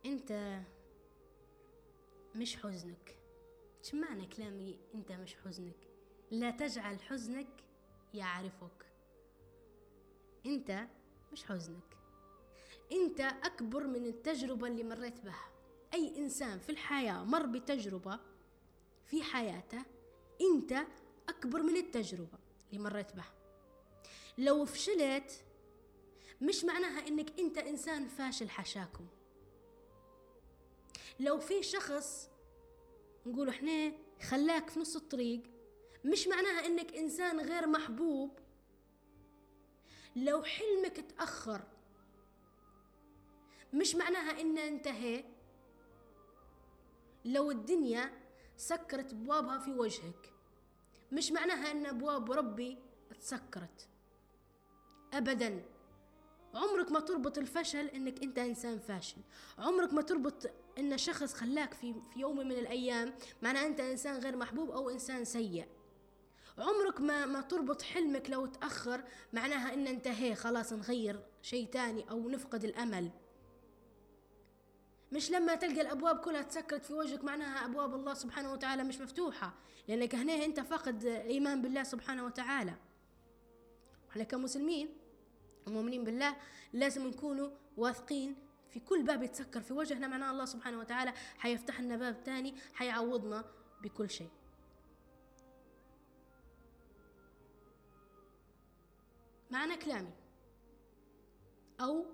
انت مش حزنك. ايش معنى كلامي انت مش حزنك؟ لا تجعل حزنك يعرفك. انت مش حزنك، انت اكبر من التجربة اللي مريت بها. اي انسان في الحياة مر بتجربة في حياته، انت اكبر من التجربة اللي مريت بها. لو فشلت مش معناها انك انت انسان فاشل حشاكم. لو في شخص نقول احنا خلاك في نص الطريق مش معناها انك انسان غير محبوب. لو حلمك تأخر مش معناها ان انتهى. لو الدنيا سكرت ابوابها في وجهك مش معناها ان ابواب ربي تسكرت ابدا. عمرك ما تربط الفشل انك انت انسان فاشل. عمرك ما تربط ان شخص خلاك في يوم من الايام معناه انت انسان غير محبوب او انسان سيء. عمرك ما تربط حلمك لو تأخر معناها ان انتهى خلاص نغير شيء تاني او نفقد الامل. مش لما تلقى الابواب كلها تسكرت في وجهك معناها ابواب الله سبحانه وتعالى مش مفتوحة، لانك هنا انت فاقد الايمان بالله سبحانه وتعالى. احنا كمسلمين ومؤمنين بالله لازم نكونوا واثقين في كل باب يتسكر في وجهنا معناه الله سبحانه وتعالى حيفتح لنا باب تاني حيعوضنا بكل شيء. معنى كلامي أو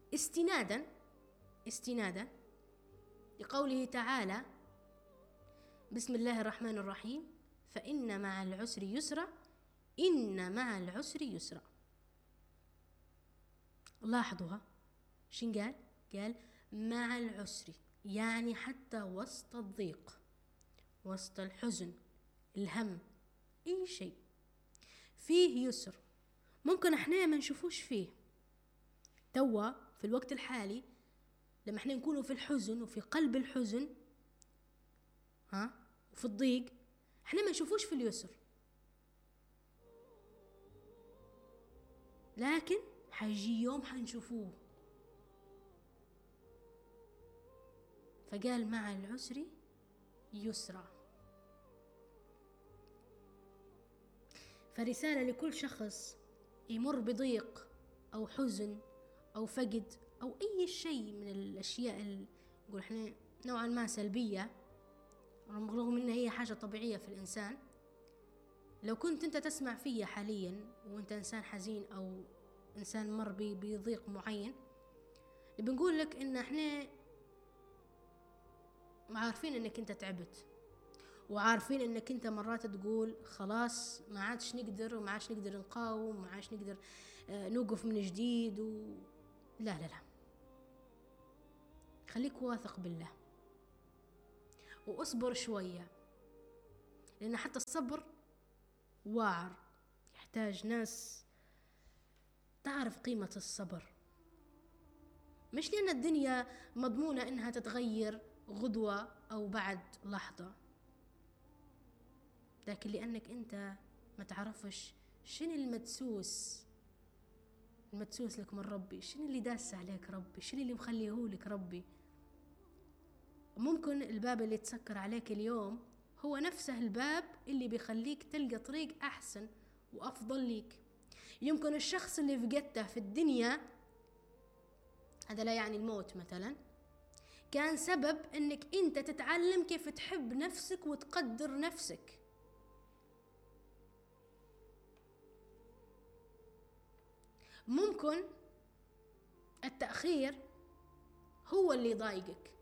استنادا لقوله تعالى بسم الله الرحمن الرحيم فإن مع العسر يسرا إن مع العسر يسرا. لاحظوها شن قال مع العسر، يعني حتى وسط الضيق، وسط الحزن، الهم، أي شيء فيه يسر. ممكن احنا ما نشوفوش فيه توا في الوقت الحالي لما احنا نكونوا في الحزن وفي قلب الحزن وفي الضيق احنا ما نشوفوش في اليسر، لكن حيجي يوم حنشوفوه. فقال مع العسر يسرا. فرسالة لكل شخص يمر بضيق أو حزن أو فقد أو أي شيء من الأشياء اللي نقول إحنا نوعا ما سلبية رغم إنها هي حاجة طبيعية في الإنسان. لو كنت أنت تسمع فيا حاليا وأنت إنسان حزين أو إنسان مر بضيق معين، بنقول لك إن إحنا عارفين إنك أنت تعبت، وعارفين إنك أنت مرات تقول خلاص ما عادش نقدر وما عادش نقدر نقاوم وما عادش نقدر نوقف من جديد لا لا لا، خليك واثق بالله واصبر شوية، لأن حتى الصبر واعر، يحتاج ناس تعرف قيمة الصبر. مش لأن الدنيا مضمونة إنها تتغير غدوة أو بعد لحظة، لكن لأنك أنت ما تعرفش شنو المدسوس لك من ربي، شنو اللي داس عليك ربي، شنو اللي مخليهولك ربي. ممكن الباب اللي تسكر عليك اليوم هو نفسه الباب اللي بيخليك تلقى طريق أحسن وأفضل ليك. يمكن الشخص اللي فقدته في الدنيا هذا لا يعني الموت مثلا، كان سبب انك انت تتعلم كيف تحب نفسك وتقدر نفسك. ممكن التأخير هو اللي يضايقك،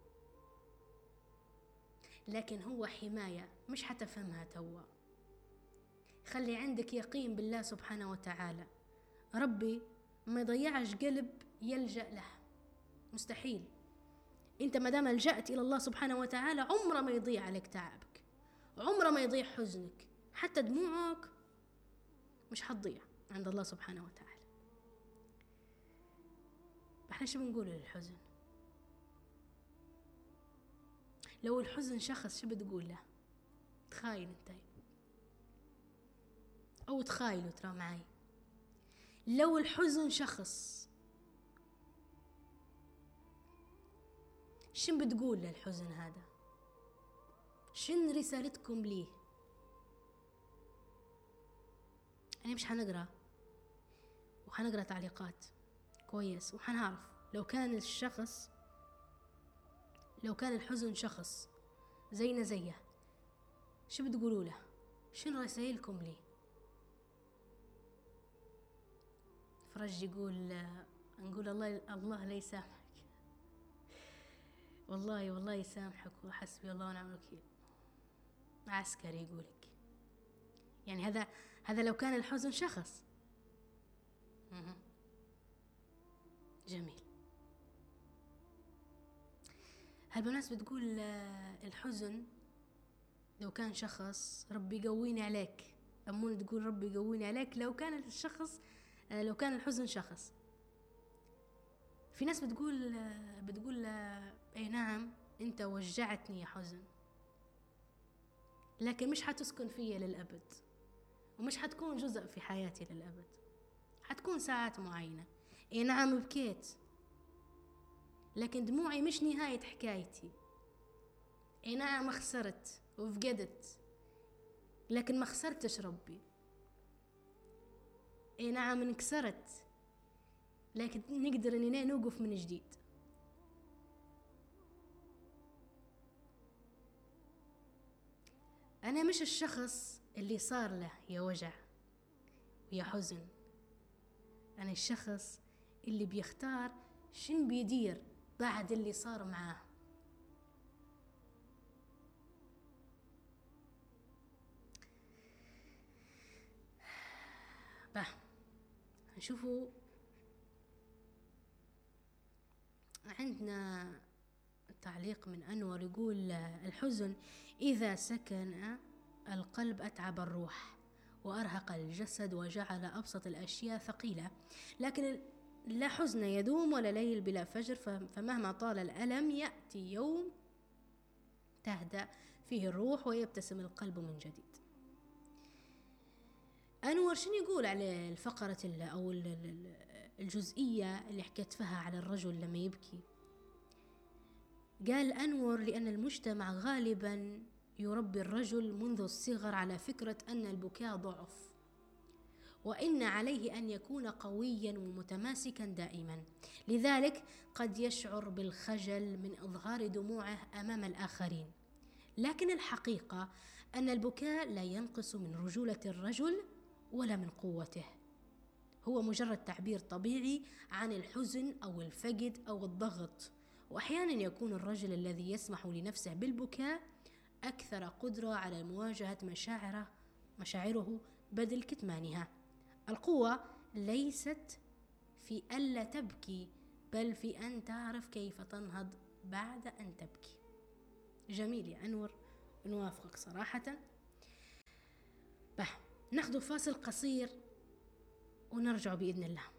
لكن هو حماية مش حتفهمها توا. خلي عندك يقين بالله سبحانه وتعالى، ربي ما يضيعش قلب يلجأ له، مستحيل. انت ما دام لجأت الى الله سبحانه وتعالى عمره ما يضيع عليك تعبك، عمره ما يضيع حزنك، حتى دموعك مش حتضيع عند الله سبحانه وتعالى. احنا شو بنقول للحزن؟ لو الحزن شخص شو بتقول له؟ تخايل انت او تخايلوا ترى معي، لو الحزن شخص شن بتقول للحزن هذا؟ شن رسالتكم ليه؟ أنا مش حنقرأ وحنقرأ تعليقات كويس وحنعرف لو كان الحزن شخص زينا زيه، شو بتقولوا له؟ شن رسائلكم ليه؟ فرج يقول نقول الله لا يسامحك، والله يسامحك وحسبي الله ونعم الوكيل. عسكري يقولك يعني هذا لو كان الحزن شخص. جميل. هالبناس بتقول الحزن لو كان شخص ربي يقويني عليك. أمون تقول ربي يقويني عليك لو كان الحزن شخص. في ناس بتقول اي نعم انت وجعتني يا حزن، لكن مش حتسكن فيا للأبد، ومش حتكون جزء في حياتي للأبد، حتكون ساعات معينة. اي نعم بكيت، لكن دموعي مش نهاية حكايتي. اي نعم خسرت وفقدت، لكن ما خسرتش ربي. اي نعم انكسرت، لكن نقدر اننا نوقف من جديد. انا مش الشخص اللي صار له يا وجع ويا حزن، انا الشخص اللي بيختار شن بيدير بعد اللي صار معاه. نشوفوا عندنا تعليق من أنور يقول الحزن إذا سكن القلب أتعب الروح وأرهق الجسد وجعل أبسط الأشياء ثقيلة، لكن لا حزن يدوم ولا ليل بلا فجر، فمهما طال الألم يأتي يوم تهدأ فيه الروح ويبتسم القلب من جديد. أنور شنو يقول على الفقرة أو الجزئية اللي حكيت فيها على الرجل لما يبكي؟ قال أنور لأن المجتمع غالبا يربي الرجل منذ الصغر على فكرة أن البكاء ضعف، وإن عليه أن يكون قويا ومتماسكا دائما، لذلك قد يشعر بالخجل من إظهار دموعه أمام الآخرين. لكن الحقيقة أن البكاء لا ينقص من رجولة الرجل ولا من قوته، هو مجرد تعبير طبيعي عن الحزن أو الفقد أو الضغط. وأحيانا يكون الرجل الذي يسمح لنفسه بالبكاء أكثر قدرة على مواجهة مشاعره بدل كتمانها. القوة ليست في ألا تبكي، بل في أن تعرف كيف تنهض بعد أن تبكي. جميل يا أنور، نوافقك صراحة. ناخذ فاصل قصير ونرجع بإذن الله.